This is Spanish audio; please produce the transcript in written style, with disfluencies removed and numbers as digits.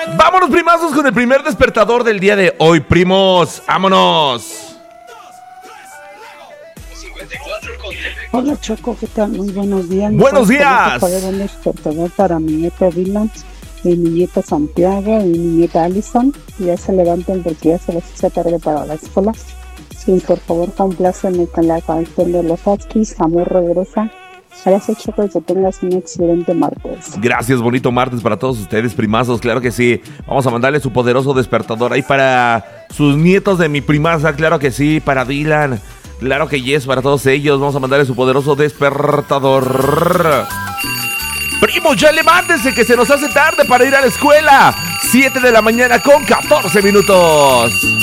Vámonos, primazos, con el primer despertador del día de hoy, primos. ¡Vámonos! Hola Choco, ¿qué tal? Muy buenos días. ¡Buenos días! Para un despertador para mi nieto Dylan, mi nieta Santiago y mi nieta Allison. Ya se levantan porque ya se les hizo tarde para la escuela. Sí, por favor, complácenme con la canción de los Huskies, Amor Regresa. Gracias, Choco, y que tengas un excelente martes. Gracias, bonito martes para todos ustedes, primazos. Claro que sí. Vamos a mandarle su poderoso despertador ahí para sus nietos de mi primaza. Claro que sí, para Dylan. Claro que yes, para todos ellos. Vamos a mandarle su poderoso despertador. Primos, ya levántense que se nos hace tarde para ir a la escuela. 7 de la mañana con 14 minutos.